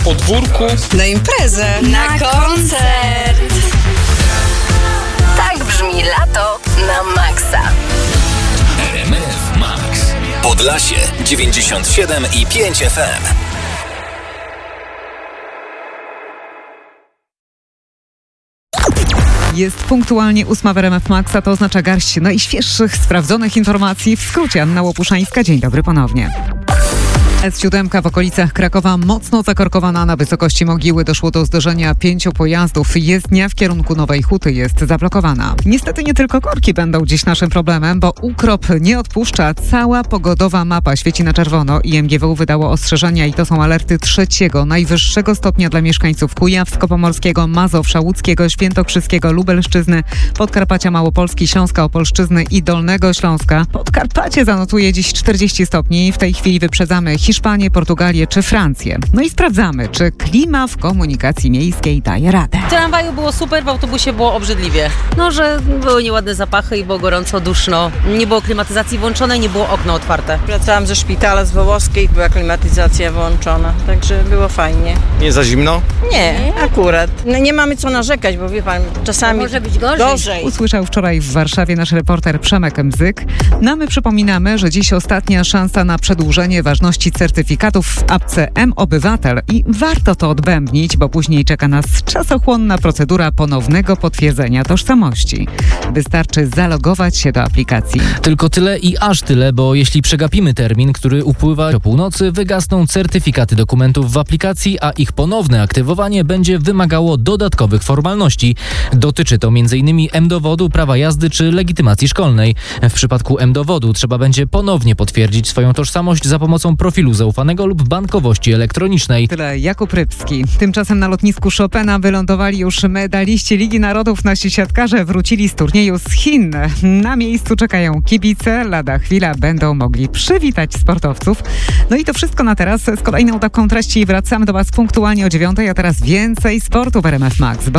podwórku, na imprezę, na koncert. Tak brzmi lato na maksa. RMF Max. Podlasie 97,5 FM. Jest punktualnie 8 w RMF Max, a to oznacza garść najświeższych, sprawdzonych informacji. W skrócie Anna Łopuszańska. Dzień dobry ponownie. S7 w okolicach Krakowa mocno zakorkowana. Na wysokości Mogiły doszło do zderzenia 5 pojazdów. Jezdnia w kierunku Nowej Huty jest zablokowana. Niestety nie tylko korki będą dziś naszym problemem, bo ukrop nie odpuszcza. Cała pogodowa mapa świeci na czerwono. IMGW wydało ostrzeżenia i to są alerty 3. najwyższego stopnia dla mieszkańców Kujawsko-Pomorskiego, Mazowsza, Łódzkiego, Świętokrzyskiego, Lubelszczyzny, Podkarpacia, Małopolski, Śląska, Opolszczyzny i Dolnego Śląska. Podkarpacie zanotuje dziś 40 stopni. W tej chwili wyprzedzamy Hiszpanię, Portugalię czy Francję. No i sprawdzamy, czy klima w komunikacji miejskiej daje radę. W tramwaju było super, w autobusie było obrzydliwie. No, że były nieładne zapachy i było gorąco, duszno. Nie było klimatyzacji włączonej, nie było okno otwarte. Wracałam ze szpitala z Wołoskiej, była klimatyzacja włączona, także było fajnie. nie za zimno. Nie, akurat. No, nie mamy co narzekać, bo wie pan, czasami może być gorzej. Usłyszał wczoraj w Warszawie nasz reporter Przemek Mzyk. No my przypominamy, że dziś ostatnia szansa na przedłużenie ważności certyfikatów w apce M-Obywatel i warto to odbębnić, bo później czeka nas czasochłonna procedura ponownego potwierdzenia tożsamości. Wystarczy zalogować się do aplikacji. Tylko tyle i aż tyle, bo jeśli przegapimy termin, który upływa o północy, wygasną certyfikaty dokumentów w aplikacji, a ich ponowne aktywowanie będzie wymagało dodatkowych formalności. Dotyczy to m.in. M-dowodu, prawa jazdy czy legitymacji szkolnej. W przypadku M-dowodu trzeba będzie ponownie potwierdzić swoją tożsamość za pomocą profilu zaufanego lub bankowości elektronicznej. Tyle Jakub Rybski. Tymczasem na lotnisku Chopina wylądowali już medaliści Ligi Narodów. Nasi siatkarze wrócili z turnieju z Chin. Na miejscu czekają kibice. Lada chwila będą mogli przywitać sportowców. No i to wszystko na teraz. Z kolejną dawką treści wracamy do Was punktualnie o 9:00, a teraz więcej sportu w RMF Max.